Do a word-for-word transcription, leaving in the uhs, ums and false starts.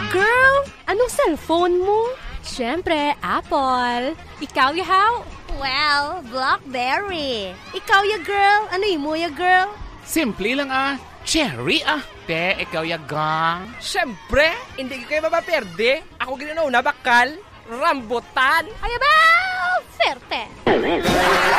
Girl, anong cellphone mo? Siyempre, Apple. Ikaw, yahaw? Well, Blackberry. Ikaw ya girl, ano mo ya girl? Simple lang ah. Cherry ah. Te, ikaw ya gang. Siyempre, hindi ko kayo mapaperde. Ako ginanaw na bakal. Rambutan. Ay, abaw! Ferte.